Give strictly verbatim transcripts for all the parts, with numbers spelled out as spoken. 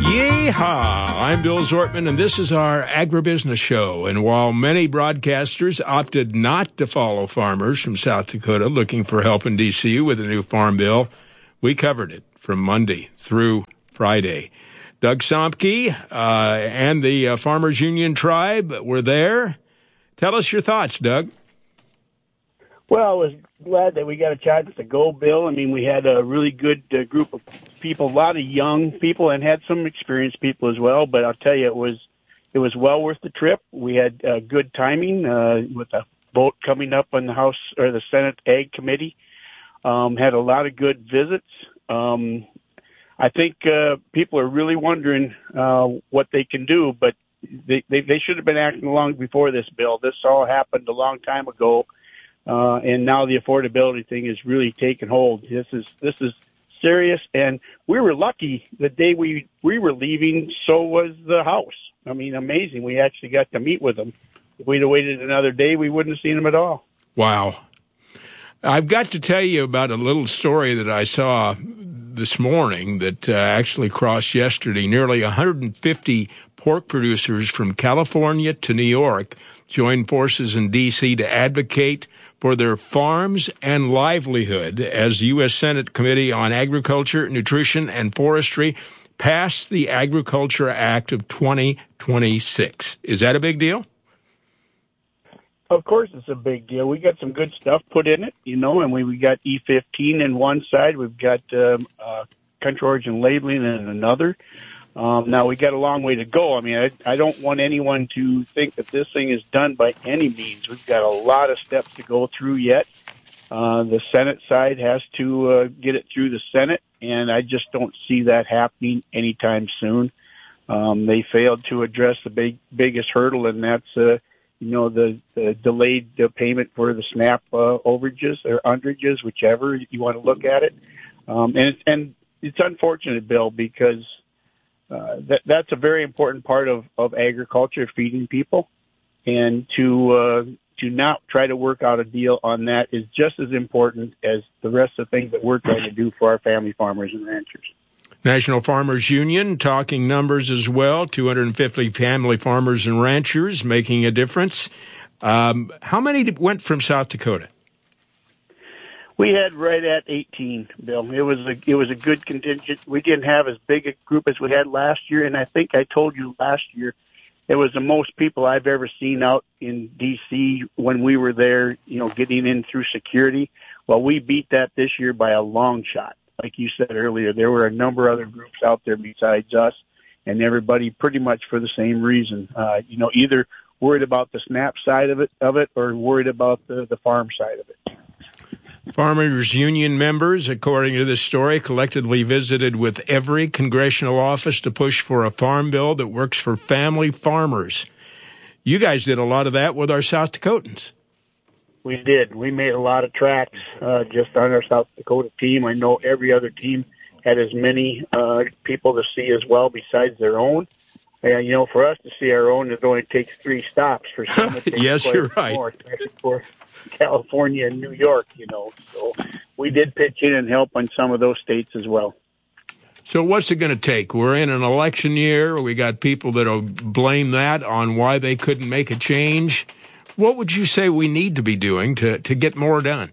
Yeehaw! I'm Bill Zortman, and this is our agribusiness show. And while many broadcasters opted not to follow farmers from South Dakota looking for help in D C with a new farm bill, we covered it from Monday through Friday. Doug Somke uh, and the uh, Farmers Union Tribe were there. Tell us your thoughts, Doug. Well, I was glad that we got a chance to go, Bill. I mean, we had a really good uh, group of people, a lot of young people, and had some experienced people as well. But I'll tell you, it was it was well worth the trip. We had uh, good timing uh, with a vote coming up on the House or the Senate Ag Committee. Um, had a lot of good visits. Um, I think uh, people are really wondering uh, what they can do, but they, they they should have been acting long before this bill. This all happened a long time ago. Uh, and now the affordability thing is really taking hold. This is this is serious, and we were lucky the day we we were leaving. So was the House. I mean, amazing. We actually got to meet with them. If we'd have waited another day, we wouldn't have seen them at all. Wow. I've got to tell you about a little story that I saw this morning that uh, actually crossed yesterday. Nearly one hundred fifty pork producers from California to New York joined forces in D C to advocate for their farms and livelihood as the U S Senate Committee on Agriculture, Nutrition, and Forestry passed the Agriculture Act of twenty twenty-six. Is that a big deal? Of course it's a big deal. We got some good stuff put in it, you know, and we, we got E fifteen in one side. We've got um, uh, country origin labeling in another. Um, now, we got a long way to go. I mean, I, I don't want anyone to think that this thing is done by any means. We've got a lot of steps to go through yet. Uh, the Senate side has to uh, get it through the Senate, and I just don't see that happening anytime soon. Um, they failed to address the big biggest hurdle, and that's, uh, you know, the, the delayed uh, payment for the SNAP uh, overages or underages, whichever you want to look at it. Um, and, it's, and it's unfortunate, Bill, because Uh, that that's a very important part of, of agriculture, feeding people, and to uh, to not try to work out a deal on that is just as important as the rest of the things that we're trying to do for our family farmers and ranchers. National Farmers Union talking numbers as well, two hundred fifty family farmers and ranchers making a difference. Um, how many went from South Dakota? We had right at eighteen, Bill. It was a it was a good contingent. We didn't have as big a group as we had last year, and I think I told you last year it was the most people I've ever seen out in D C when we were there, you know, getting in through security. Well, we beat that this year by a long shot. Like you said earlier, there were a number of other groups out there besides us, and everybody pretty much for the same reason. Uh, you know, either worried about the SNAP side of it, of it, or worried about the, the farm side of it. Farmers Union members, according to this story, collectively visited with every congressional office to push for a farm bill that works for family farmers. You guys did a lot of that with our South Dakotans. We did. We made a lot of tracks uh, just on our South Dakota team. I know every other team had as many uh, people to see as well besides their own. And, you know, for us to see our own, it only takes three stops. For some, it takes yes, you're right. More, especially for California and New York, you know. So we did pitch in and help on some of those states as well. So what's it going to take? We're in an election year. We got people that will blame that on why they couldn't make a change. What would you say we need to be doing to, to get more done?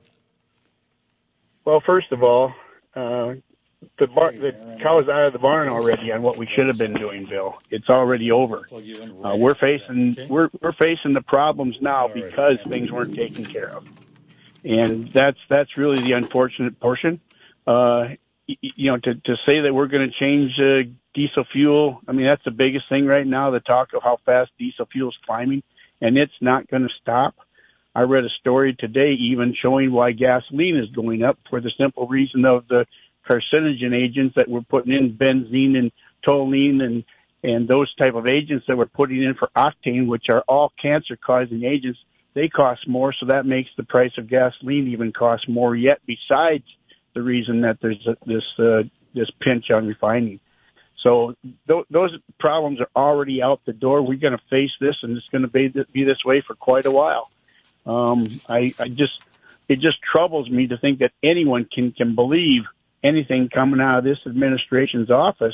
Well, first of all, uh, the, bar, the cow's out of the barn already on what we should have been doing, Bill. It's already over. Uh, we're facing we're we're facing the problems now because things weren't taken care of, and that's that's really the unfortunate portion. Uh, you know, to to say that we're going to change uh, diesel fuel, I mean that's the biggest thing right now. The talk of how fast diesel fuel is climbing, and it's not going to stop. I read a story today even showing why gasoline is going up for the simple reason of the carcinogen agents that we're putting in, benzene and toluene and, and those type of agents that we're putting in for octane, which are all cancer-causing agents. They cost more, so that makes the price of gasoline even cost more yet, besides the reason that there's a, this uh, this pinch on refining. So th- those problems are already out the door. We're going to face this, and it's going to be, be this way for quite a while. Um, I, I just it just troubles me to think that anyone can, can believe anything coming out of this administration's office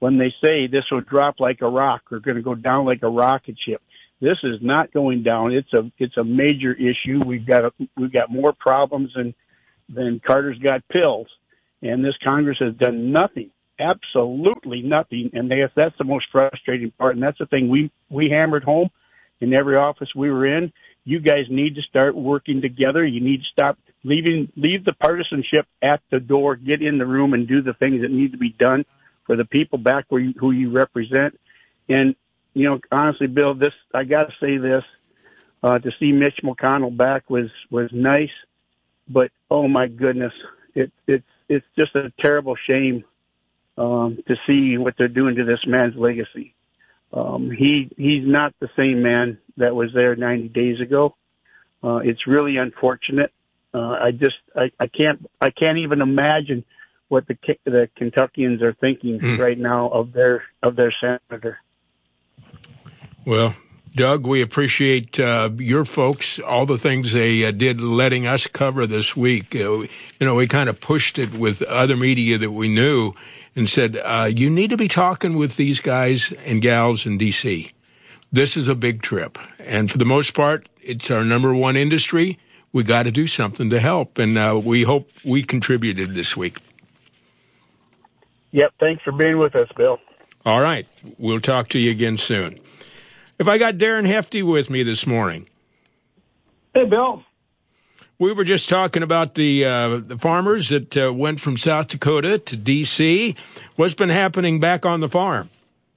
when they say this will drop like a rock or going to go down like a rocket ship. This is not going down. It's a it's a major issue. We've got a, we've got more problems than than Carter's got pills, and this Congress has done nothing, absolutely nothing. And they, that's the most frustrating part. And that's the thing we we hammered home in every office we were in. You guys need to start working together. You need to stop leaving leave the partisanship at the door. Get in the room and do the things that need to be done for the people back where you, who you represent. And you know, honestly, Bill, this, I got to say this, uh, to see Mitch McConnell back was, was nice, but oh my goodness, it, it's, it's just a terrible shame, um, to see what they're doing to this man's legacy. Um, he, he's not the same man that was there ninety days ago. Uh, it's really unfortunate. Uh, I just, I, I can't, I can't even imagine what the, the Kentuckians are thinking mm. right now of their, of their senator. Well, Doug, we appreciate uh, your folks, all the things they uh, did letting us cover this week. Uh, you know, we kind of pushed it with other media that we knew and said, uh, you need to be talking with these guys and gals in D C. This is a big trip. And for the most part, it's our number one industry. We got to do something to help. And uh, we hope we contributed this week. Yep. Thanks for being with us, Bill. All right. We'll talk to you again soon. If I got Darren Hefty with me this morning. Hey, Bill. We were just talking about the uh, the farmers that uh, went from South Dakota to D C. What's been happening back on the farm?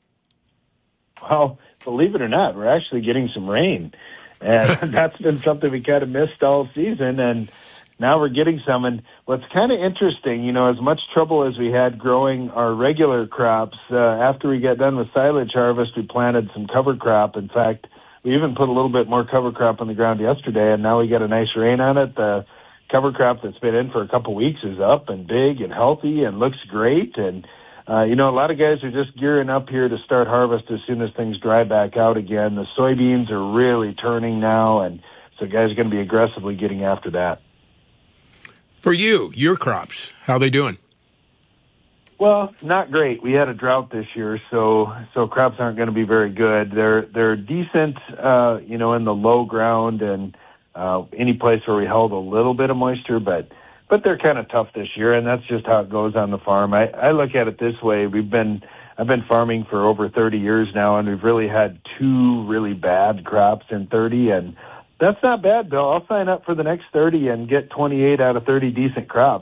Well, believe it or not, we're actually getting some rain. And that's been something we kind of missed all season, and now we're getting some. And what's kind of interesting, you know, as much trouble as we had growing our regular crops, uh, after we got done with silage harvest, we planted some cover crop. In fact, we even put a little bit more cover crop on the ground yesterday, and now we got a nice rain on it. The cover crop that's been in for a couple weeks is up and big and healthy and looks great. And, uh, you know, a lot of guys are just gearing up here to start harvest as soon as things dry back out again. The soybeans are really turning now, and so guys are going to be aggressively getting after that. For you, your crops, how they doing? Well, not great. We had a drought this year, so so crops aren't going to be very good. They're they're decent, uh, you know, in the low ground and uh, any place where we held a little bit of moisture, but but they're kind of tough this year, and that's just how it goes on the farm. I, I look at it this way: we've been I've been farming for over thirty years now, and we've really had two really bad crops in thirty, and that's not bad, Bill. I'll sign up for the next thirty and get twenty-eight out of thirty decent crops.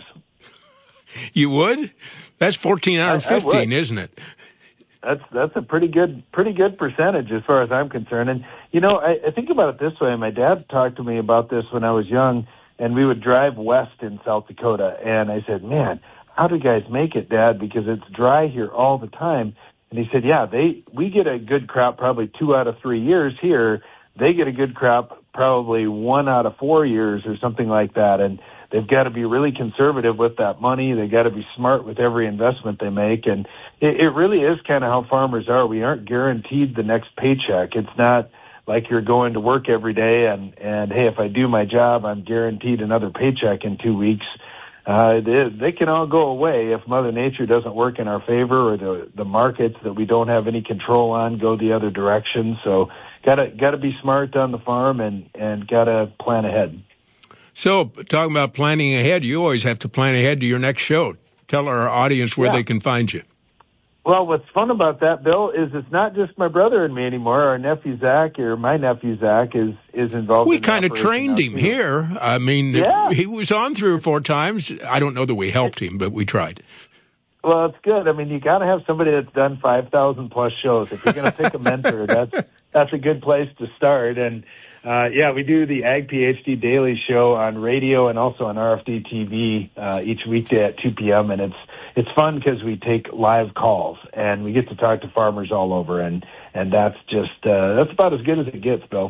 You would? That's fourteen out of fifteen, isn't it? That's that's a pretty good pretty good percentage as far as I'm concerned. And, you know, I, I think about it this way. My dad talked to me about this when I was young, and we would drive west in South Dakota. And I said, man, how do guys make it, Dad? Because it's dry here all the time. And he said, yeah, they we get a good crop probably two out of three years here. They get a good crop probably one out of four years or something like that. And they've got to be really conservative with that money. They've got to be smart with every investment they make. And it, it really is kind of how farmers are. We aren't guaranteed the next paycheck. It's not like you're going to work every day and, and hey, if I do my job, I'm guaranteed another paycheck in two weeks. Uh, they, they can all go away if Mother Nature doesn't work in our favor, or the, the markets that we don't have any control on go the other direction. So gotta, gotta be smart on the farm and, and gotta plan ahead. So, talking about planning ahead, you always have to plan ahead to your next show. Tell our audience where yeah. they can find you. Well, what's fun about that, Bill, is it's not just my brother and me anymore. Our nephew Zach, or my nephew Zach, is is involved. We in kind of trained him here. I mean, yeah. he was on three or four times. I don't know that we helped him, but we tried. Well, it's good. I mean, you got to have somebody that's done five thousand plus shows. If you're going to pick a mentor, that's that's a good place to start. And Uh, yeah, we do the Ag PhD Daily Show on radio and also on R F D T V uh, each weekday at two p.m. And it's it's fun because we take live calls and we get to talk to farmers all over, and and that's just uh, that's about as good as it gets, Bill.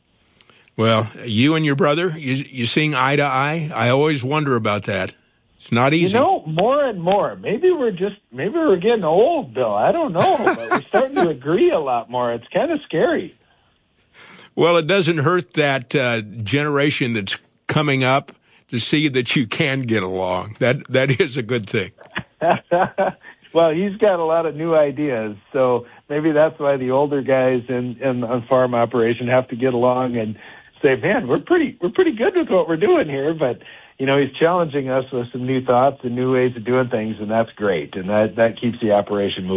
Well, you and your brother, you you seeing eye to eye? I always wonder about that. It's not easy. You know, more and more. Maybe we're just maybe we're getting old, Bill. I don't know, but we're starting to agree a lot more. It's kind of scary. Well, it doesn't hurt that uh, generation that's coming up to see that you can get along. That that is a good thing. Well, well, he's got a lot of new ideas, so maybe that's why the older guys in, in on farm operation have to get along and say, man, we're pretty we're pretty good with what we're doing here, but you know, he's challenging us with some new thoughts and new ways of doing things, and that's great, and that that keeps the operation moving.